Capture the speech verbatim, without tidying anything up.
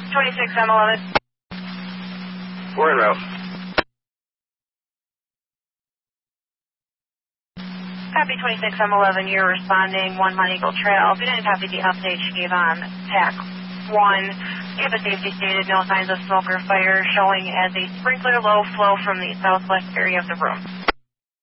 twenty-six M eleven. We're en route. Copy twenty-six M eleven, you're responding, one Mount Eagle Trail. We didn't copy the update you gave on T A C one. Campus safety stated no signs of smoke or fire, showing as a sprinkler low flow from the southwest area of the room.